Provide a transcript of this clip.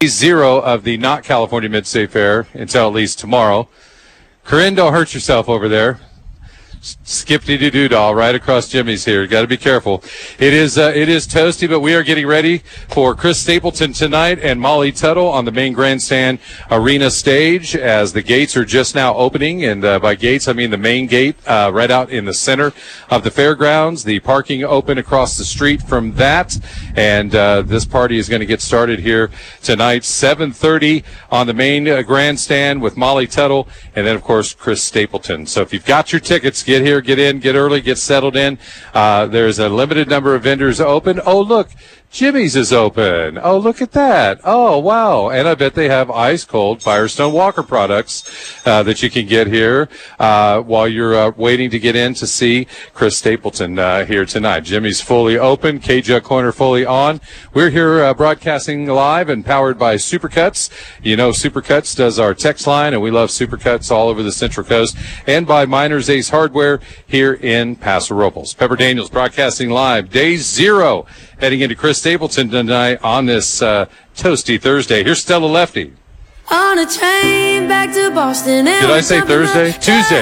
Zero of the not California Mid-State Fair until at least tomorrow. Corinne, don't hurt yourself over there. Skip-de-doo-dah right across Jimmy's here. Got to be careful. It is toasty, but we are getting ready for Chris Stapleton tonight and Molly Tuttle on the main grandstand arena stage as the gates are just now opening. And by gates, I mean the main gate right out in the center of the fairgrounds. The parking open across the street from that. And this party is going to get started here tonight, 7:30 on the main grandstand with Molly Tuttle and then, of course, Chris Stapleton. So if you've got your tickets, get here, get in, get early, get settled in. There's a limited number of vendors open. Oh, look, Jimmy's is open. Oh, look at that. Oh, wow. And I bet they have ice-cold Firestone Walker products that you can get here while you're waiting to get in to see Chris Stapleton here tonight. Jimmy's fully open, K-Jug Corner fully on. We're here broadcasting live and powered by Supercuts. You know Supercuts does our text line, and we love Supercuts all over the Central Coast, and by Miners Ace Hardware here in Paso Robles. Pepper Daniels broadcasting live, day 0, heading into Chris Stapleton tonight on this toasty Thursday. Here's Stella Lefty. On a train back to Boston. Did I say Thursday? Tuesday.